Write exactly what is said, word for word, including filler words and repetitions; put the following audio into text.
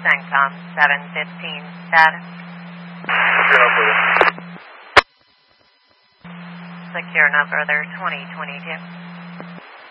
CENTCOM seven fifteen, status. Secure number there, twenty twenty-two.